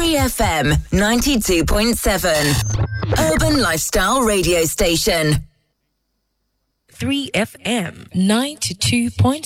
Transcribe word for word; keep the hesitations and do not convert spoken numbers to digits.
three F M ninety-two point seven. Urban Lifestyle Radio Station. three F M ninety-two point seven.